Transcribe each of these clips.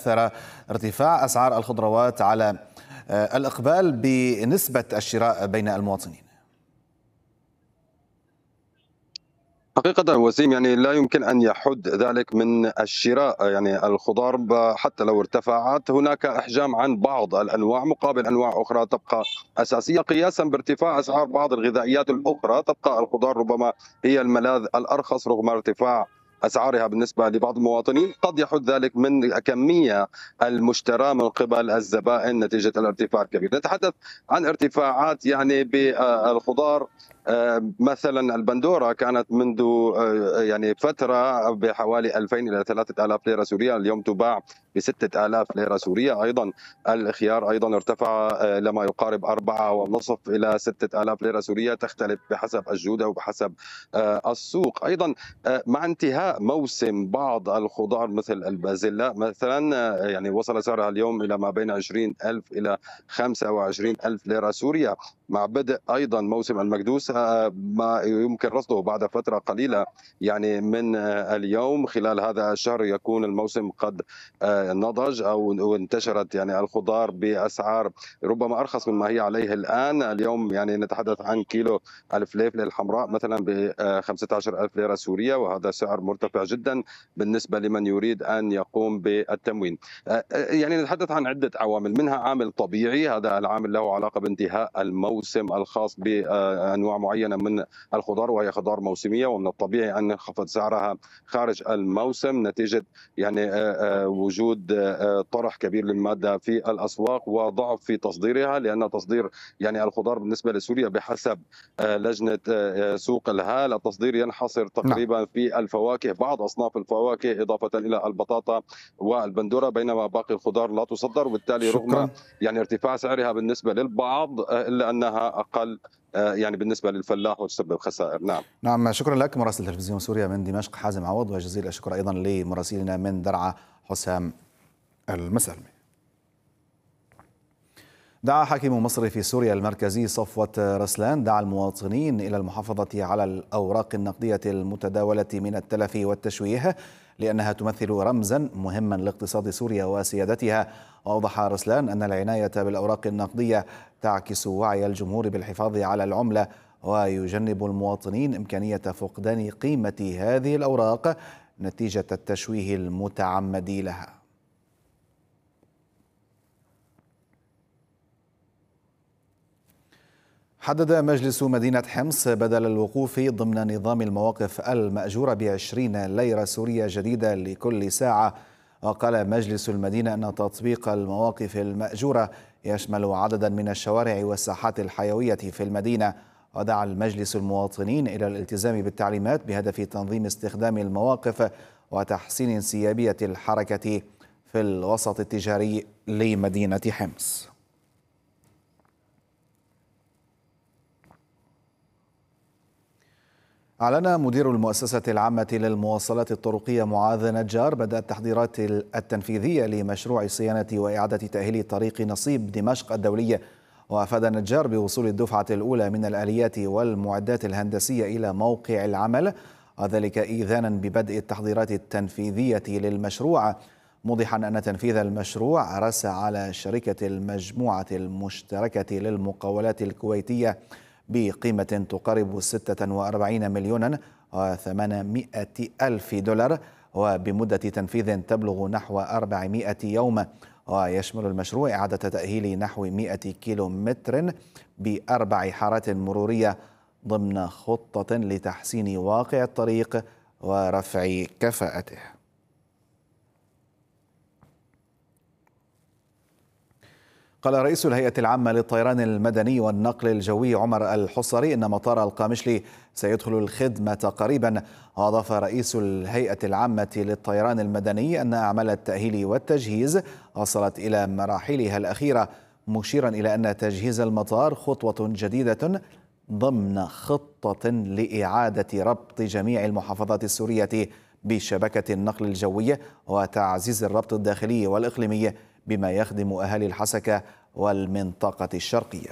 أثر ارتفاع أسعار الخضروات على الإقبال بنسبة الشراء بين المواطنين؟ حقيقة وسيم، يعني لا يمكن أن يحد ذلك من الشراء. يعني الخضار حتى لو ارتفعت هناك إحجام عن بعض الأنواع مقابل أنواع أخرى تبقى أساسية، قياسا بارتفاع أسعار بعض الغذائيات الأخرى. تبقى الخضار ربما هي الملاذ الأرخص رغم ارتفاع أسعارها بالنسبة لبعض المواطنين. قد يحد ذلك من كمية المشترى من قبل الزبائن نتيجة الارتفاع الكبير. نتحدث عن ارتفاعات يعني بالخضار. مثلا البندورة كانت منذ يعني فترة بحوالي 2000 إلى 3000 ليرة سورية، اليوم تباع ب 6000 ليرة سورية. أيضا الخيار أيضا ارتفع لما يقارب 4.5 إلى 6000 ليرة سورية، تختلف بحسب الجودة وبحسب السوق. أيضا مع انتهاء موسم بعض الخضار مثل البازلاء مثلا، يعني وصل سعرها اليوم إلى ما بين 20,000 إلى 25,000 ليرة سورية. مع بدء أيضا موسم المكدوس ما يمكن رصده بعد فترة قليلة يعني من اليوم، خلال هذا الشهر يكون الموسم قد نضج أو انتشرت يعني الخضار بأسعار ربما أرخص مما هي عليه الآن. اليوم يعني نتحدث عن كيلو الفليفلة الحمراء مثلا ب 15,000 ليرة سورية، وهذا سعر مرتفع جدا بالنسبة لمن يريد أن يقوم بالتموين. يعني نتحدث عن عدة عوامل، منها عامل طبيعي، هذا العامل له علاقة بانتهاء الموسم الخاص بأنواع معينة من الخضار وهي خضار موسمية، ومن الطبيعي أن ينخفض سعرها خارج الموسم نتيجة يعني وجود طرح كبير للمادة في الأسواق وضعف في تصديرها، لأن تصدير يعني الخضار بالنسبة لسوريا بحسب لجنة سوق الهال التصدير ينحصر تقريبا في الفواكه، بعض أصناف الفواكه إضافة إلى البطاطا والبندورة، بينما باقي الخضار لا تصدر. وبالتالي رغم شكرا. يعني ارتفاع سعرها بالنسبة للبعض إلا أنها أقل يعني بالنسبة للفلاح وتسبب خسائر. نعم، شكرا لك مراسل تلفزيون سوريا من دمشق حازم عوض، وجزيل الشكر أيضا لمراسلنا من درعا حسام المسلمي. دعا حاكم مصر في سوريا المركزي صفوة رسلان المواطنين إلى المحافظة على الأوراق النقدية المتداولة من التلف والتشويه لأنها تمثل رمزا مهما لاقتصاد سوريا وسيادتها. وأوضح رسلان أن العناية بالأوراق النقدية تعكس وعي الجمهور بالحفاظ على العملة، ويجنب المواطنين إمكانية فقدان قيمة هذه الأوراق نتيجة التشويه المتعمد لها. حدد مجلس مدينة حمص بدل الوقوف ضمن نظام المواقف المأجورة ب20 ليرة سورية جديدة لكل ساعة. وقال مجلس المدينة أن تطبيق المواقف المأجورة يشمل عددا من الشوارع والساحات الحيوية في المدينة. ودعا المجلس المواطنين إلى الالتزام بالتعليمات بهدف تنظيم استخدام المواقف وتحسين انسيابية الحركة في الوسط التجاري لمدينة حمص. أعلن مدير المؤسسة العامة للمواصلات الطرقية معاذ نجار بدء التحضيرات التنفيذية لمشروع صيانة وإعادة تأهيل طريق نصيب دمشق الدولية. وأفاد نجار بوصول الدفعة الأولى من الآليات والمعدات الهندسية إلى موقع العمل، وذلك إذانا ببدء التحضيرات التنفيذية للمشروع، موضحا أن تنفيذ المشروع رسى على شركة المجموعة المشتركة للمقاولات الكويتية بقيمة تقارب 46 مليون و800 ألف دولار، وبمدة تنفيذ تبلغ نحو 400 يوم. ويشمل المشروع إعادة تأهيل نحو 100 كيلو متر ب4 حارات مرورية ضمن خطة لتحسين واقع الطريق ورفع كفاءته. قال رئيس الهيئة العامة للطيران المدني والنقل الجوي عمر الحصري إن مطار القامشلي سيدخل الخدمة قريبا. وأضاف رئيس الهيئة العامة للطيران المدني أن أعمال التأهيل والتجهيز وصلت إلى مراحلها الأخيرة، مشيرا إلى أن تجهيز المطار خطوة جديدة ضمن خطة لإعادة ربط جميع المحافظات السورية بشبكة النقل الجوي وتعزيز الربط الداخلي والإقليمي بما يخدم أهالي الحسكة والمنطقة الشرقية.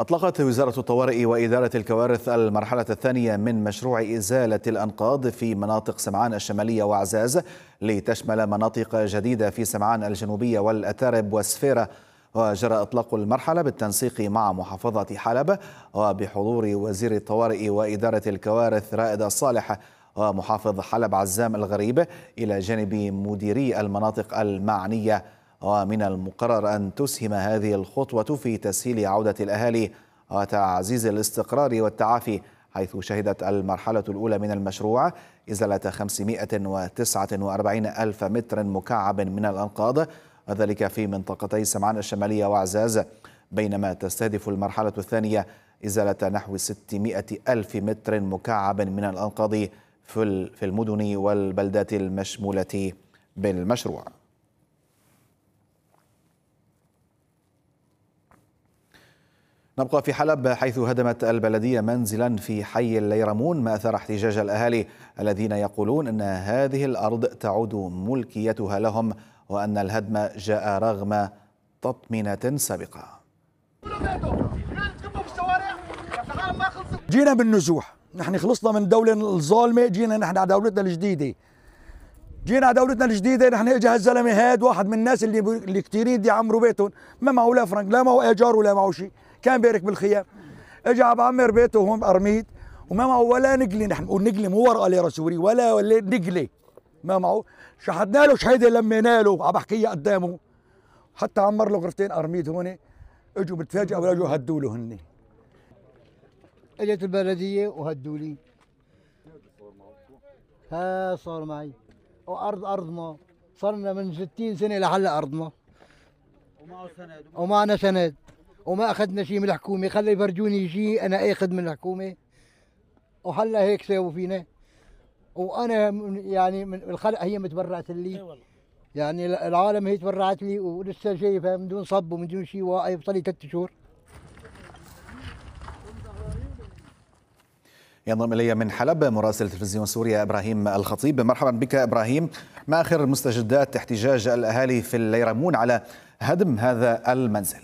أطلقت وزارة الطوارئ وإدارة الكوارث المرحلة الثانية من مشروع إزالة الأنقاض في مناطق سمعان الشمالية وعزاز لتشمل مناطق جديدة في سمعان الجنوبية والأتارب والسفيرة. وجرى إطلاق المرحلة بالتنسيق مع محافظة حلب وبحضور وزير الطوارئ وإدارة الكوارث رائد الصالح ومحافظ حلب عزام الغريب إلى جانب مديري المناطق المعنية. ومن المقرر أن تسهم هذه الخطوة في تسهيل عودة الأهالي وتعزيز الاستقرار والتعافي، حيث شهدت المرحلة الأولى من المشروع إزالة 549 ألف متر مكعب من الأنقاض، وذلك في منطقتي سمعان الشمالية وعزاز، بينما تستهدف المرحلة الثانية إزالة نحو 600 ألف متر مكعب من الأنقاض في المدن والبلدات المشمولة بالمشروع. نبقى في حلب، حيث هدمت البلدية منزلا في حي الليرمون، ما أثار احتجاج الأهالي الذين يقولون أن هذه الأرض تعود ملكيتها لهم وأن الهدم جاء رغم تطمينات سابقة. جينا بالنزوح، نحن خلصنا من الدولة الظالمة، جينا نحن على دولتنا الجديدة. نحن اجى هالزلمه هاد واحد من الناس اللي كثيرين دي عمروا بيتهم، ما معه لا فرنك، لا معه ايجار ولا معه شيء، كان بيرك بالخيام، اجى عم بعمر بيته هون بأرميد وما معه ولا نقله. نحن بنقول نقله مو ورقه ليره سوري ولا نقله ما معه. شحدنا له شهيده، لمينا له، عم بحكيها قدامه، حتى عمر له غرفتين أرميد هون. اجوا بتفاجئ واجوا هدوا له هن. اجت البلديه وهدوا لي. ها صار معي وارض ما صرنا من 60 سنه لهلا ارضنا ومعنا سند وما اخذنا شيء من الحكومه. خلي يفرجوني شيء انا اخذ من الحكومه، وهلا هيك ساووا فينا. وانا يعني من الخلق هي متبرعت لي، يعني العالم هي تبرعت لي، ولسه شايفها من دون صب ومن دون شيء، واقف صار لي 3 شهور. ينضم إلي من حلب مراسل تلفزيون سوريا إبراهيم الخطيب. مرحبا بك إبراهيم. ما آخر مستجدات احتجاج الأهالي في الليرمون على هدم هذا المنزل؟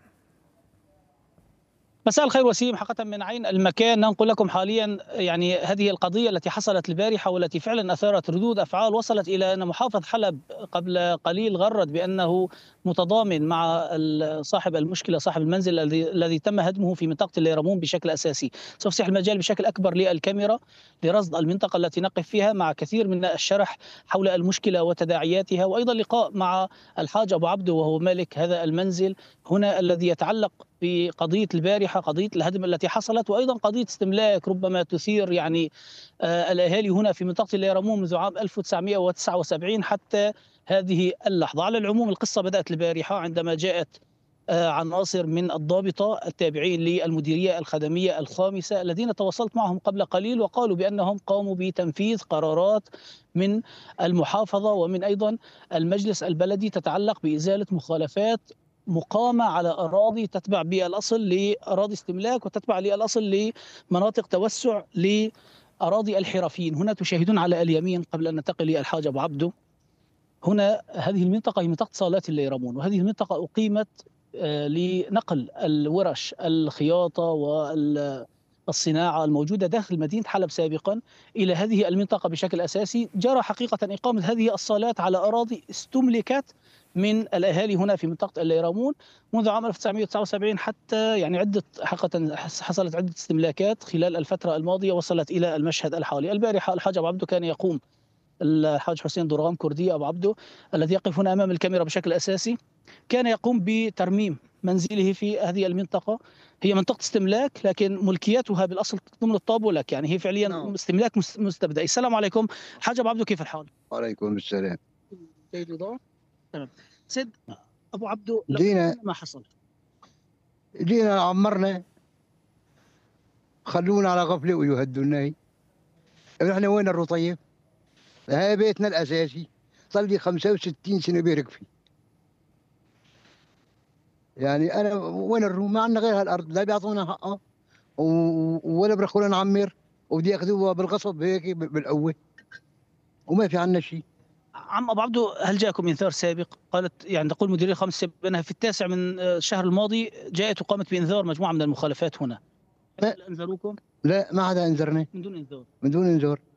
مساء الخير وسيم. حقيقة من عين المكان ننقل لكم حاليا يعني هذه القضية التي حصلت البارحة والتي فعلا أثارت ردود أفعال وصلت إلى أن محافظ حلب قبل قليل غرد بأنه متضامن مع صاحب المشكلة، صاحب المنزل الذي تم هدمه في منطقة الليرمون بشكل أساسي. سأفسح المجال بشكل أكبر للكاميرا لرصد المنطقة التي نقف فيها مع كثير من الشرح حول المشكلة وتداعياتها، وأيضا لقاء مع الحاج أبو عبده وهو مالك هذا المنزل هنا الذي يتعلق بقضية البارحة، قضية الهدم التي حصلت، وأيضا قضية استملاك ربما تثير يعني الأهالي هنا في منطقة الليرمون منذ عام 1979 حتى هذه اللحظة. على العموم القصة بدأت البارحة عندما جاءت عناصر من الضابطة التابعين للمديرية الخدمية الخامسة الذين تواصلت معهم قبل قليل، وقالوا بأنهم قاموا بتنفيذ قرارات من المحافظة ومن أيضا المجلس البلدي تتعلق بإزالة مخالفات مقامة على أراضي تتبع بالأصل لأراضي استملاك وتتبع للأصل لمناطق توسع لأراضي الحرفيين. هنا تشاهدون على اليمين قبل أن ننتقل للحاج أبو عبده، هنا هذه المنطقة هي منطقة صالات الليرمون، وهذه المنطقة أقيمت لنقل الورش الخياطة والصناعة الموجودة داخل مدينة حلب سابقا إلى هذه المنطقة بشكل أساسي. جرى حقيقة إقامة هذه الصالات على أراضي استملكت من الأهالي هنا في منطقة الليرمون منذ عام 1979 حتى يعني حقيقة حصلت عدة استملاكات خلال الفترة الماضية وصلت إلى المشهد الحالي. البارحة الحاج أبو عبده كان يقوم، الحاج حسين درغام كردي أبو عبده الذي يقف هنا أمام الكاميرا بشكل أساسي، كان يقوم بترميم منزله في هذه المنطقة. هي منطقة استملاك لكن ملكيتها بالأصل ضمن الطابولك، يعني هي فعليا استملاك مستبدئي. السلام عليكم حاج أبو عبده، كيف الحال؟ وعليكم السلام. جيد الوضع؟ تمام. سيد أبو عبده، جينا ما حصل؟ جينا عمرنا، خلونا على غفلة ويهدونا. نحن وين الرطيف؟ هاي بيتنا الأساسي، صار لي 65 سنة بيرك فيه. يعني أنا وين الروم؟ ما عندنا غير هالأرض، لا بيعطونا حقها ولا بيرخونا نعمر، وبدي ياخذوها بالغصب هيك بالقوة، وما في عندنا شيء. عم ابو عبدو، هل جاءكم انذار سابق؟ قالت يعني تقول مديريه الخامس بانها في 9 من الشهر الماضي جاءت وقامت بانذار مجموعه من المخالفات هنا. لا. هل انذروكم؟ لا، ما حدا انذرني. من دون انذار. من دون انذار.